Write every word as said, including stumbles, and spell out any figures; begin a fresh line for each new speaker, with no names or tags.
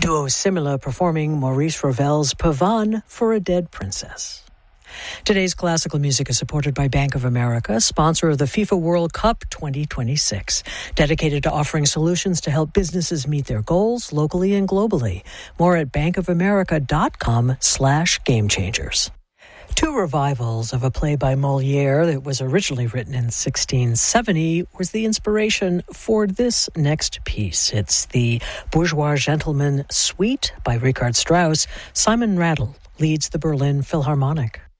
Duo Simila performing Maurice Ravel's Pavane for a Dead Princess. Today's classical music is supported by Bank of America, sponsor of the FIFA World Cup twenty twenty-six, dedicated to offering solutions to help businesses meet their goals locally and globally. More at bankofamerica.com slash game changers. Two revivals of a play by Molière that was originally written in sixteen seventy was the inspiration for this next piece. It's the Bourgeois Gentleman Suite by Richard Strauss. Simon Rattle leads the Berlin Philharmonic.